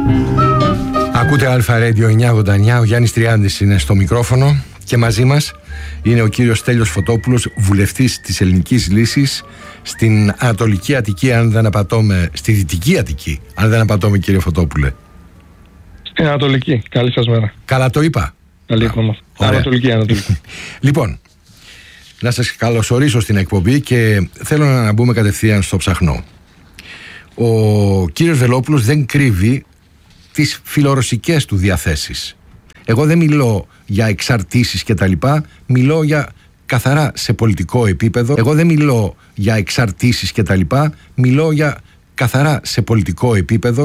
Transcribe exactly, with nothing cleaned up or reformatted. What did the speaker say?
Ακούτε Αλφα Radio εννιακόσια ογδόντα εννιά, ο Γιάννης Τριάντης είναι στο μικρόφωνο και μαζί μας είναι ο κύριος Στέλιος Φωτόπουλος, βουλευτής της Ελληνικής Λύσης στην Ανατολική Αττική, αν δεν απατώμε, στη Δυτική Αττική, αν δεν απατώμε, κύριε Φωτόπουλε. Στην Ανατολική, καλή σας μέρα. Καλά το είπα. Καλή ακόμα. Ανατολική, Ανατολική. Λοιπόν, να σας καλωσορίσω στην εκπομπή και θέλω να μπούμε κατευθείαν στο ψαχνό. Ο κύριος Βελόπουλος δεν κρύβει τις φιλορωσικές του διαθέσεις. Εγώ δεν μιλώ για εξαρτήσεις και τα λοιπά, μιλώ για καθαρά σε πολιτικό επίπεδο. Εγώ δεν μιλώ για εξαρτήσεις και τα λοιπά, μιλώ για καθαρά σε πολιτικό επίπεδο